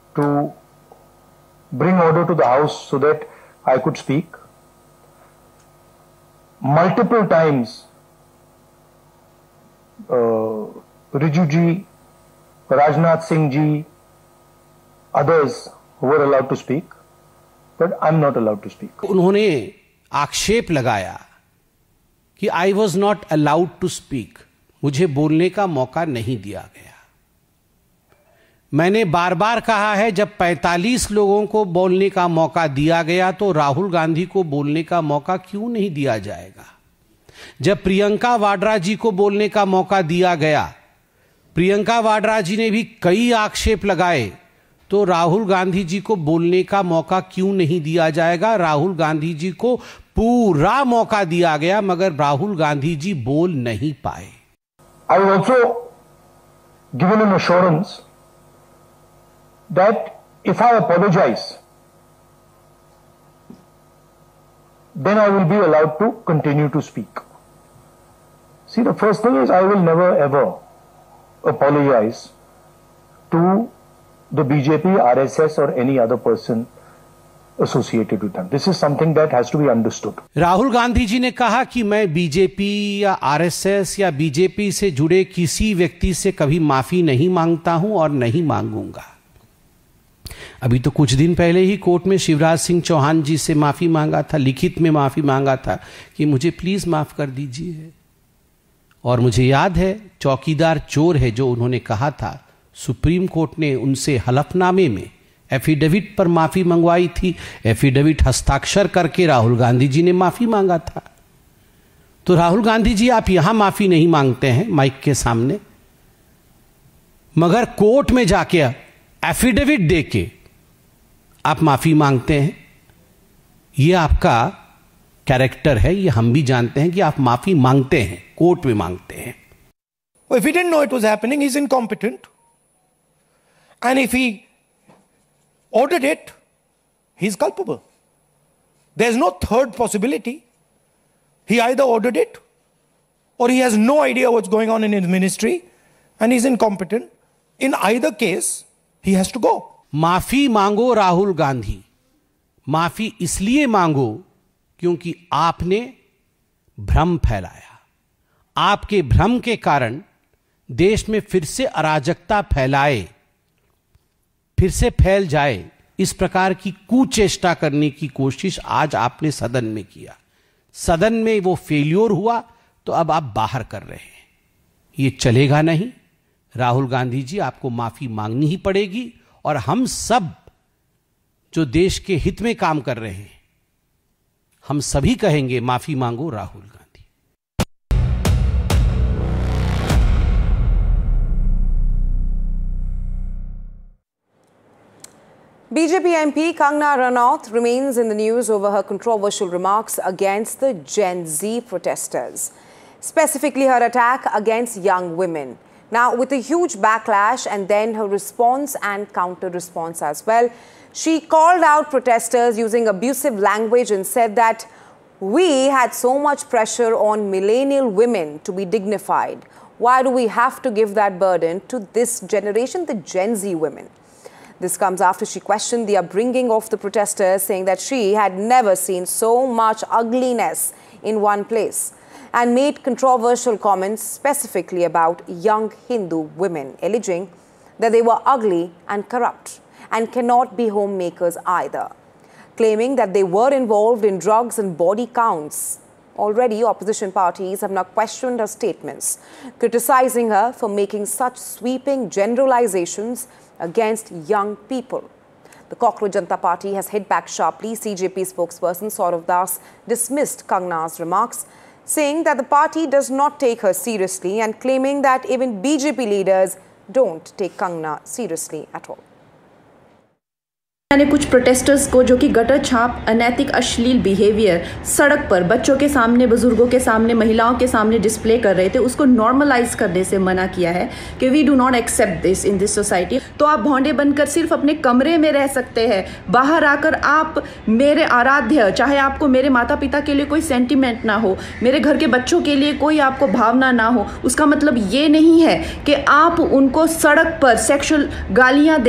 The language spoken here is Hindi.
to bring order to the house so that I could speak. Multiple times, Riju ji, Rajnath Singh ji, others were allowed to speak, but I'm not allowed to speak. उन्होंने आक्षेप लगाया कि I was not allowed to speak, मुझे बोलने का मौका नहीं दिया गया। मैंने बार बार कहा है, जब 45 लोगों को बोलने का मौका दिया गया तो राहुल गांधी को बोलने का मौका क्यों नहीं दिया जाएगा? जब प्रियंका वाड्रा जी को बोलने का मौका दिया गया, प्रियंका वाड्रा जी ने भी कई आक्षेप लगाए, तो राहुल गांधी जी को बोलने का मौका क्यों नहीं दिया जाएगा? राहुल गांधी जी को पूरा मौका दिया गया, मगर राहुल गांधी जी बोल नहीं पाए। I also given an assurance that if I apologize, then I will be allowed to continue to speak. See, the first thing is I will never ever apologize to the BJP, RSS or any other person associated with them. This is something that has to be understood. Rahul Gandhi ji ने कहा कि मैं बीजेपी या आरएसएस या बीजेपी से जुड़े किसी व्यक्ति से कभी माफी नहीं मांगता हूं और नहीं मांगूंगा। अभी तो कुछ दिन पहले ही कोर्ट में शिवराज सिंह चौहान जी से माफी मांगा था, लिखित में माफी मांगा था कि मुझे प्लीज माफ कर दीजिए। और मुझे याद है, चौकीदार चोर है जो उन्होंने कहा था, सुप्रीम कोर्ट ने उनसे हलफनामे में एफिडेविट पर माफी मंगवाई थी, एफिडेविट हस्ताक्षर करके राहुल गांधी जी ने माफी मांगा था। तो राहुल गांधी जी, आप यहां माफी नहीं मांगते हैं माइक के सामने, मगर कोर्ट में जाके एफिडेविट देके आप माफी मांगते हैं। यह आपका कैरेक्टर है, ये हम भी जानते हैं कि आप माफी मांगते हैं, कोर्ट में मांगते हैं। If he didn't know it was happening, he's incompetent. And if he ordered it, he's culpable. There's no third possibility. He either ordered it or he has no idea what's going on in his ministry and he's incompetent. In either case, he has to go. माफी मांगो राहुल गांधी, माफी इसलिए मांगो क्योंकि आपने भ्रम फैलाया। आपके भ्रम के कारण देश में फिर से अराजकता फिर से फैल जाए, इस प्रकार की कुचेष्टा करने की कोशिश आज आपने सदन में किया। सदन में वो फेल्योर हुआ तो अब आप बाहर कर रहे हैं। ये चलेगा नहीं। राहुल गांधी जी, आपको माफी मांगनी ही पड़ेगी और हम सब जो देश के हित में काम कर रहे हैं, हम सभी कहेंगे माफी मांगो Rahul Gandhi. BJP MP Kangana Ranaut remains in the news over her controversial remarks against the Gen Z protesters, specifically her attack against young women. Now, with a huge backlash and then her response and counter-response as well, she called out protesters using abusive language and said that we had so much pressure on millennial women to be dignified. Why do we have to give that burden to this generation, the Gen Z women? This comes after she questioned the upbringing of the protesters, saying that she had never seen so much ugliness in one place, and made controversial comments specifically about young Hindu women, alleging that they were ugly and corrupt and cannot be homemakers either, claiming that they were involved in drugs and body counts. Already, opposition parties have now questioned her statements, criticizing her for making such sweeping generalizations against young people. The Cockroach Janata Party has hit back sharply. CJP spokesperson Saurav Das dismissed Kangana's remarks, saying that the party does not take her seriously and claiming that even BJP leaders don't take Kangana seriously at all. मैंने कुछ प्रोटेस्टर्स को जो कि गटर छाप अनैतिक अश्लील बिहेवियर सड़क पर बच्चों के सामने, बुजुर्गों के सामने, महिलाओं के सामने डिस्प्ले कर रहे थे, उसको नॉर्मलाइज करने से मना किया है कि we do not accept this in this society. तो आप भौंडे बनकर सिर्फ अपने कमरे में रह सकते हैं, बाहर आकर आप मेरे आराध्य, चाहे आपको मेरे माता पिता के लिए कोई सेंटिमेंट ना हो, मेरे घर के बच्चों के लिए कोई आपको भावना ना हो, उसका मतलब ये नहीं है कि आप उनको सड़क पर सेक्सुअल गालियाँ